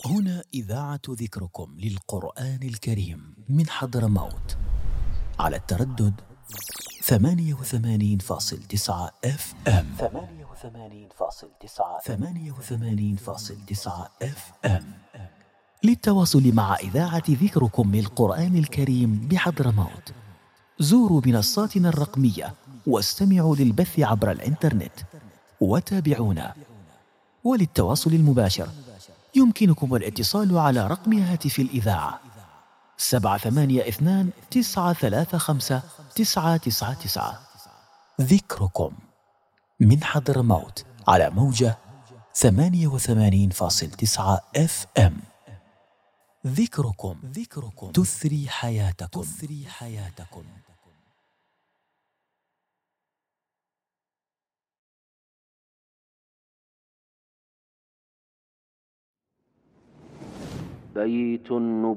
هنا إذاعة ذكركم للقرآن الكريم من حضرموت على التردد 88.9 FM. 88.9 FM. للتواصل مع إذاعة ذكركم للقرآن الكريم بحضرموت زوروا منصاتنا الرقمية واستمعوا للبث عبر الإنترنت وتابعونا. وللتواصل المباشر يمكنكم الاتصال على رقم هاتف الإذاعة 782-935-999. ذكركم من حضرموت على موجة 88.9 FM. ذكركم تثري حياتكم. بيت النبوة.